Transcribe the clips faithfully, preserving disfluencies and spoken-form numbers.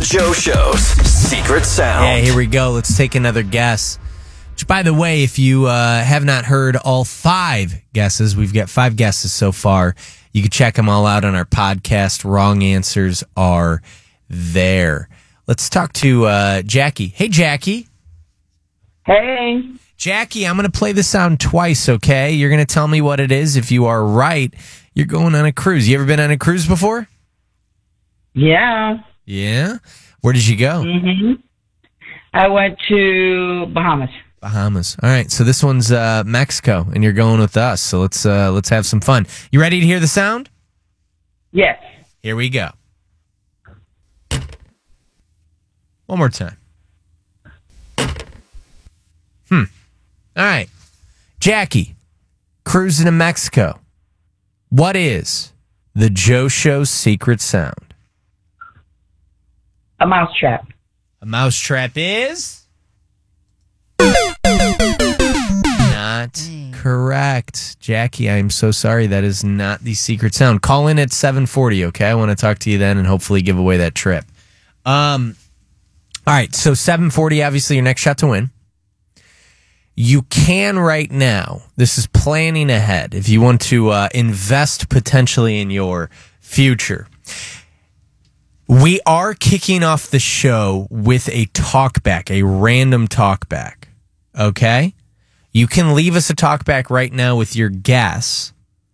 Joe Show's secret sound. Yeah, here we go. Let's take another guess. Which, by the way, if you uh, have not heard all five guesses, we've got five guesses so far. You can check them all out on our podcast. Wrong answers are there. Let's talk to uh, Jackie. Hey, Jackie. Hey. Jackie, I'm going to play the sound twice, okay? You're going to tell me what it is. If you are right, you're going on a cruise. You ever been on a cruise before? Yeah. Yeah? Where did you go? Mm-hmm. I went to Bahamas. Bahamas. All right, so this one's uh, Mexico, and you're going with us. So let's uh, let's have some fun. You ready to hear the sound? Yes. Here we go. One more time. Hmm. All right. Jackie, cruising to Mexico. What is the Joe Show's secret sound? A mousetrap. A mousetrap is... not correct. Jackie, I am so sorry. That is not the secret sound. Call in at seven forty, okay? I want to talk to you then and hopefully give away that trip. Um, all right, so seven forty, obviously your next shot to win. You can right now, this is planning ahead, if you want to uh, invest potentially in your future. We are kicking off the show with a talkback, a random talkback, okay? You can leave us a talkback right now with your guess.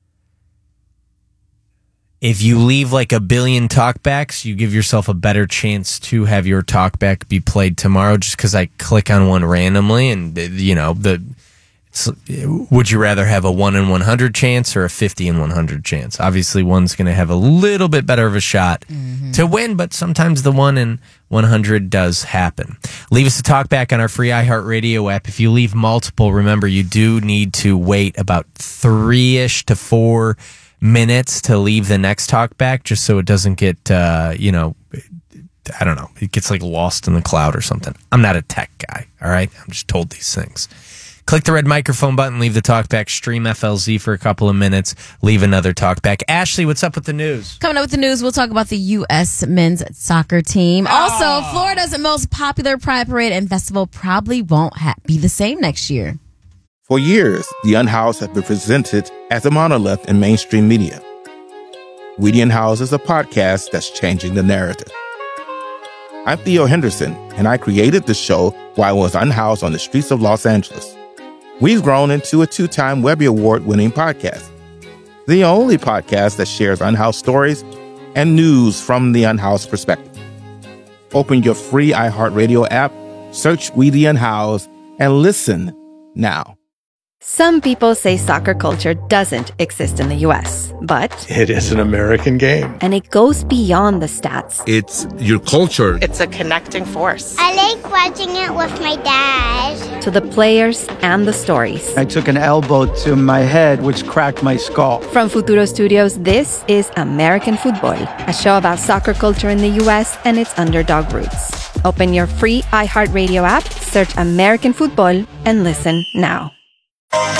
If you leave like a billion talkbacks, you give yourself a better chance to have your talkback be played tomorrow just because I click on one randomly and, you know, the it's, would you rather have a one in one hundred chance or a fifty in one hundred chance? Obviously, one's going to have a little bit better of a shot mm-hmm. to win, but sometimes the one in one hundred does happen. Leave us a talkback on our free iHeartRadio app. If you leave multiple, remember, you do need to wait about three-ish to four minutes to leave the next talkback just so it doesn't get, uh, you know, I don't know, it gets like lost in the cloud or something. I'm not a tech guy, all right? I'm just told these things. Click the red microphone button, leave the talkback, stream F L Z for a couple of minutes, leave another talkback. Ashley, what's up with the news? Coming up with the news, we'll talk about the U S men's soccer team. Also, oh. Florida's most popular Pride Parade and festival probably won't ha- be the same next year. For years, the Unhoused have been presented as a monolith in mainstream media. We the Unhoused is a podcast that's changing the narrative. I'm Theo Henderson, and I created the show while I was unhoused on the streets of Los Angeles. We've grown into a two-time Webby Award-winning podcast, the only podcast that shares unhoused stories and news from the unhoused perspective. Open your free iHeartRadio app, search We the Unhoused, and listen now. Some people say soccer culture doesn't exist in the U S, but it is an American game. And it goes beyond the stats. It's your culture. It's a connecting force. I like watching it with my dad. To the players and the stories. I took an elbow to my head, which cracked my skull. From Futuro Studios, this is American Football, a show about soccer culture in the U S and its underdog roots. Open your free iHeartRadio app, search American Football, and listen now.